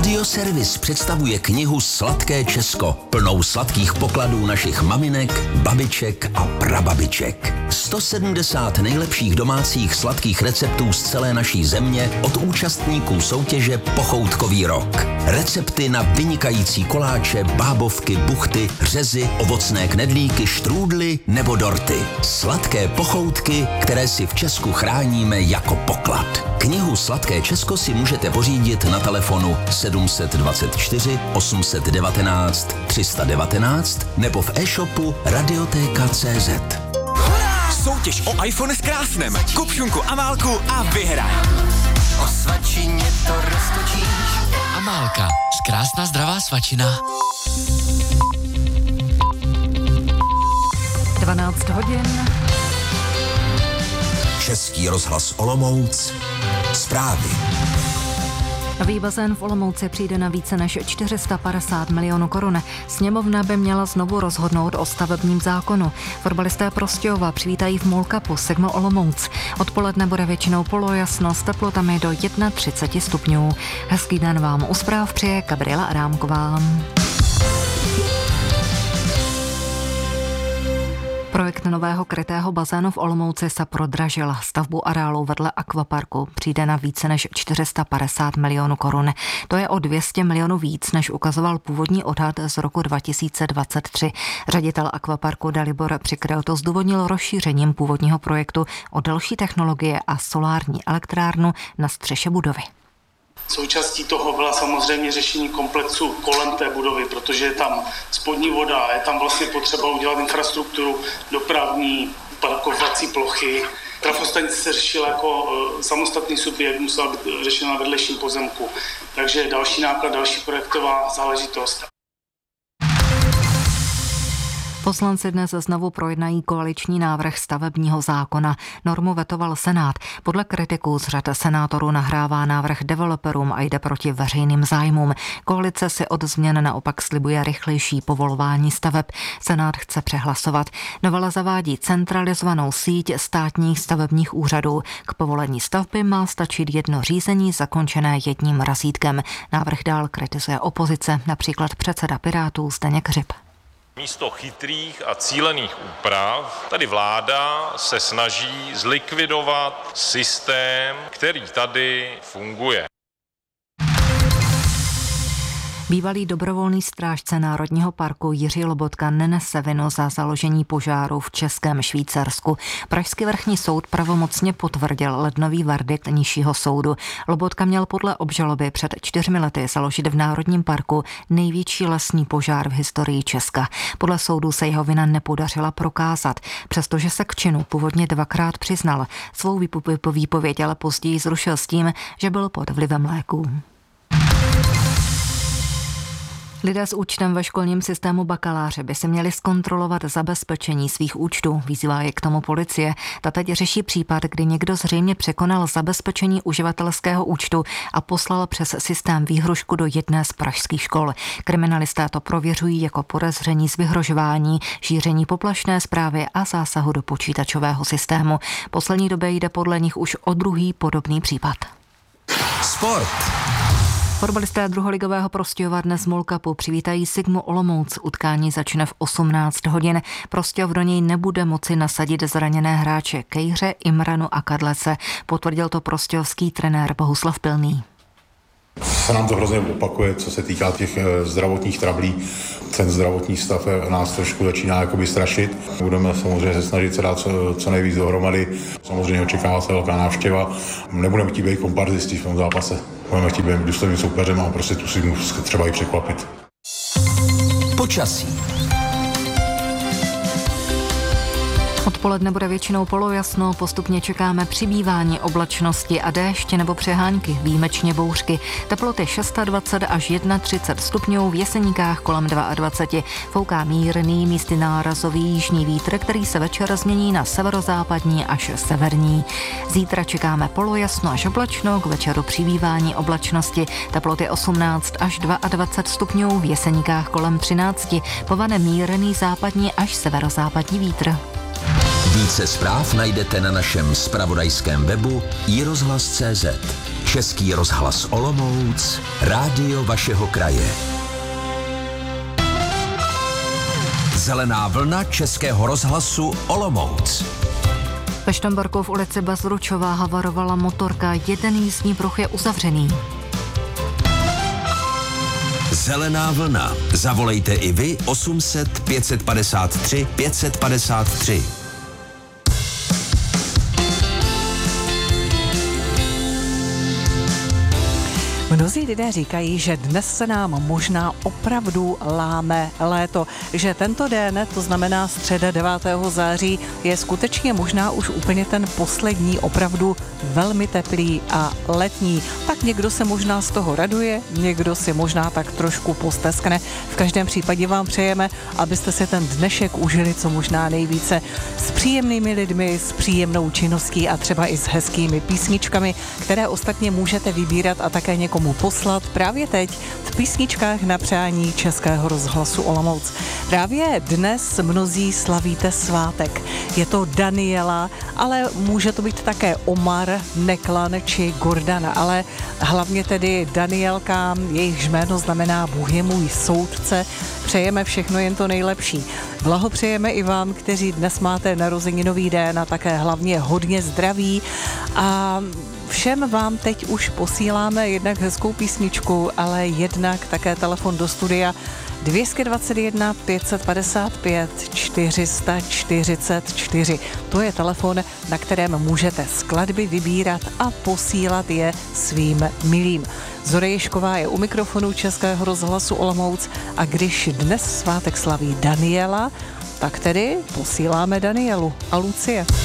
Radioservis představuje knihu Sladké Česko, plnou sladkých pokladů našich maminek, babiček a prababiček. 170 nejlepších domácích sladkých receptů z celé naší země od účastníků soutěže Pochoutkový rok. Recepty na vynikající koláče, bábovky, buchty, řezy, ovocné knedlíky, štrůdly nebo dorty. Sladké pochoutky, které si v Česku chráníme jako poklad. Knihu Sladké Česko si můžete pořídit na telefonu 724 819 319 nebo v e-shopu Radioteka.cz. Soutěž o iPhone s krásnem. Kup šunku Amálku a vyhraj. O svačině to roztočíš. Amálka, krásná zdravá svačina. 12 hodin. Český rozhlas Olomouc. Zprávy. Nový bazén v Olomouci přijde na více než 450 milionů korun. Sněmovna by měla znovu rozhodnout o stavebním zákonu. Fotbalisté Prostějova přivítají v Mall Cupu Sigma Olomouc. Odpoledne bude většinou polojasno s teplotami do 31 stupňů. Hezký den vám u zpráv přeje Gabriela Adámková. Projekt nového krytého bazénu v Olomouci se prodražil. Stavbu areálu vedle akvaparku přijde na více než 450 milionů korun. To je o 200 milionů víc, než ukazoval původní odhad z roku 2023. Ředitel akvaparku Dalibor Přikryl to zdůvodnil rozšířením původního projektu o další technologie a solární elektrárnu na střeše budovy. Součástí toho byla samozřejmě řešení komplexu kolem té budovy, protože je tam spodní voda, je tam vlastně potřeba udělat infrastrukturu, dopravní, parkovací plochy. Trafostanice se řešila jako samostatný subjekt, musela být řešena na vedlejším pozemku. Takže další náklad, další projektová záležitost. Poslanci dnes znovu projednají koaliční návrh stavebního zákona. Normu vetoval Senát. Podle kritiků z řad senátorů nahrává návrh developerům a jde proti veřejným zájmům. Koalice si od změn naopak slibuje rychlejší povolování staveb. Senát chce přehlasovat. Novela zavádí centralizovanou síť státních stavebních úřadů. K povolení stavby má stačit jedno řízení zakončené jedním razítkem. Návrh dál kritizuje opozice, například předseda Pirátů Zdeněk Hřib. Místo chytrých a cílených úprav tady vláda se snaží zlikvidovat systém, který tady funguje. Bývalý dobrovolný strážce Národního parku Jiří Lobotka nenese vinu za založení požáru v Českém Švýcarsku. Pražský vrchní soud pravomocně potvrdil lednový verdikt nižšího soudu. Lobotka měl podle obžaloby před 4 lety založit v Národním parku největší lesní požár v historii Česka. Podle soudu se jeho vina nepodařila prokázat, přestože se k činu původně 2krát přiznal. Svou výpověď ale později zrušil s tím, že byl pod vlivem léků. Lidé s účtem ve školním systému bakaláře by si měli zkontrolovat zabezpečení svých účtů, vyzývá je k tomu policie. Ta teď řeší případ, kdy někdo zřejmě překonal zabezpečení uživatelského účtu a poslal přes systém výhrušku do jedné z pražských škol. Kriminalisté to prověřují jako podezření z vyhrožování, šíření poplašné zprávy a zásahu do počítačového systému. Poslední době jde podle nich už o druhý podobný případ. Sport. Fotbalisté druholigového Prostějova dnes v Mall Cupu přivítají Sigmu Olomouc. Utkání začne v 18 hodin. Prostějov do něj nebude moci nasadit zraněné hráče Kejře, Imranu a Kadlece. Potvrdil to prostějovský trenér Bohuslav Pilný. Se nám to hrozně opakuje, co se týká těch zdravotních trablí. Ten zdravotní stav nás trošku začíná jakoby strašit. Budeme samozřejmě se snažit se dát co nejvíc dohromady. Samozřejmě očekává se velká návštěva. Nebudeme chtít být komparzisti v tom zápase. Budeme chtít být důsledným soupeřem a prostě tu si třeba i překvapit. Počasí. Odpoledne bude většinou polojasno, postupně čekáme přibývání oblačnosti a déšť nebo přehánky, výjimečně bouřky. Teploty 26 až 31 stupňů, v Jeseníkách kolem 22. Fouká mírný, místy nárazový jižní vítr, který se večer změní na severozápadní až severní. Zítra čekáme polojasno až oblačno, k večeru přibývání oblačnosti. Teploty 18 až 22 stupňů, v Jeseníkách kolem 13. Povane mírný západní až severozápadní vítr. Více zpráv najdete na našem zpravodajském webu iRozhlas.cz. Český rozhlas Olomouc, rádio vašeho kraje. Zelená vlna Českého rozhlasu Olomouc. Ve Štamberku v ulici Bezručová havarovala motorka, jeden jízdní pruh je uzavřený. Zelená vlna. Zavolejte i vy 800 553 553. Mnozí lidé říkají, že dnes se nám možná opravdu láme léto, že tento den, to znamená středa 9. září, je skutečně možná už úplně ten poslední, opravdu velmi teplý a letní. Tak někdo se možná z toho raduje, někdo si možná tak trošku posteskne. V každém případě vám přejeme, abyste si ten dnešek užili co možná nejvíce s příjemnými lidmi, s příjemnou činností a třeba i s hezkými písničkami, které ostatně můžete vybírat a také někomu poslat právě teď v písničkách na přání Českého rozhlasu Olomouc. Právě dnes mnozí slavíte svátek. Je to Daniela, ale může to být také Omar, Neklan či Gordana, ale hlavně tedy Danielka, jejichž jméno znamená Bůh je můj soudce. Přejeme všechno jen to nejlepší. Blahopřejeme i vám, kteří dnes máte narozeninový den a také hlavně hodně zdraví a všem vám teď už posíláme jednak hezkou písničku, ale jednak také telefon do studia 221 555 444. To je telefon, na kterém můžete skladby vybírat a posílat je svým milým. Zora Ježková je u mikrofonu Českého rozhlasu Olomouc a když dnes svátek slaví Daniela, tak tedy posíláme Danielu a Lucie.